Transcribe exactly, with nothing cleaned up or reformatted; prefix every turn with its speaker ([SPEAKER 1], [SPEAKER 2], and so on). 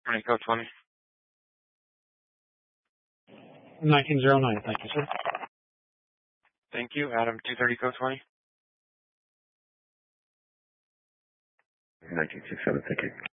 [SPEAKER 1] twenty code twenty.
[SPEAKER 2] nineteen oh nine, thank you, sir.
[SPEAKER 1] Thank you. Adam two thirty code twenty.
[SPEAKER 3] nineteen sixty-seven, thank you.